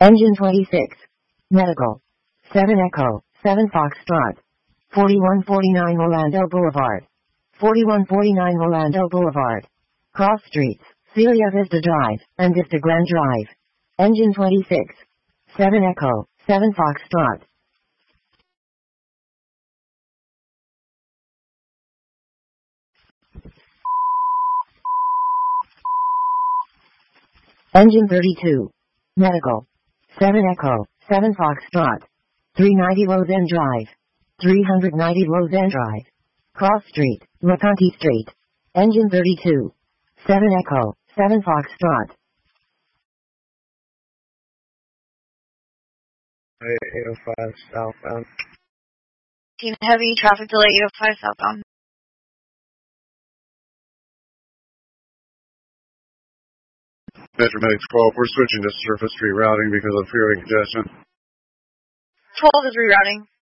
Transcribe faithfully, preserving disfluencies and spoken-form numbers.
Engine twenty-six. Medical. seven Echo, seven Foxtrot. forty-one forty-nine Orlando Boulevard. forty-one forty-nine Orlando Boulevard. Cross Streets, Celia Vista Drive, and Vista Glen Drive. Engine twenty-six. seven Echo, seven Foxtrot. Engine thirty-two. Medical. seven Echo, seven Foxtrot. three ninety Rose End Drive. three ninety Rose End Drive. Cross Street, LeConte Street. Engine thirty-two. seven Echo, seven Foxtrot. eight oh five southbound. Team heavy, traffic delay eight oh five southbound. Metro Medics twelve, we're switching to surface street routing because of freeway congestion. twelve is rerouting.